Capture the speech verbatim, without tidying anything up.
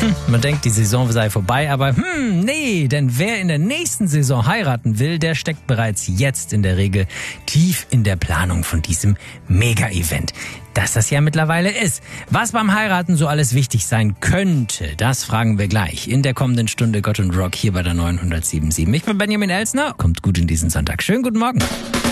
Hm, man denkt, die Saison sei vorbei, aber hm, nee, denn wer in der nächsten Saison heiraten will, der steckt bereits jetzt in der Regel tief in der Planung von diesem Mega-Event, das das ja mittlerweile ist. Was beim Heiraten so alles wichtig sein könnte, das fragen wir gleich in der kommenden Stunde Gott und Rock hier bei der neunhundertsieben Komma sieben. Ich bin Benjamin Elsner, kommt gut in diesen Sonntag. Schönen guten Morgen.